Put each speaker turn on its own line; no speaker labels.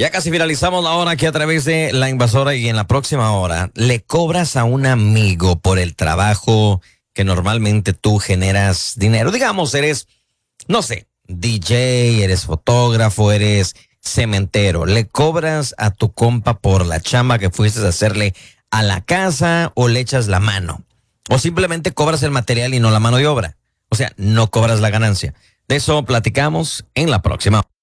Ya casi finalizamos la hora aquí a través de La Invasora y en la próxima hora le cobras a un amigo por el trabajo que normalmente tú generas dinero. Digamos, eres, no sé, DJ, eres fotógrafo, eres cementero. Le cobras a tu compa por la chamba que fuiste a hacerle a la casa o le echas la mano. O simplemente cobras el material y no la mano de obra. O sea, no cobras la ganancia. De eso platicamos en la próxima.